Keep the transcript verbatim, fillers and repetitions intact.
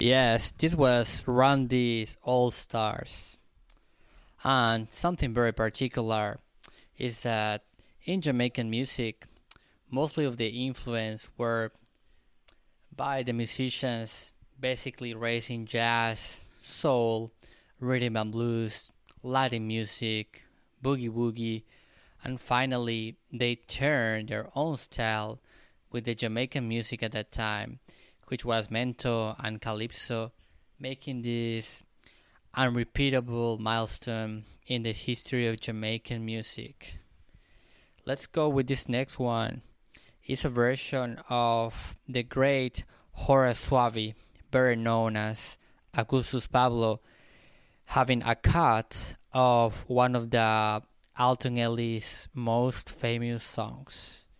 Yes, this was Randy's All Stars. And something very particular is that in Jamaican music, mostly of the influence were by the musicians basically raising jazz, soul, rhythm and blues, Latin music, boogie woogie, and finally they turned their own style with the Jamaican music at that time, which was mento and calypso, making this unrepeatable milestone in the history of Jamaican music. Let's go with this next one. It's a version of the great Horace Suave, better known as Augustus Pablo, having a cut of one of the Alton Ellis' most famous songs.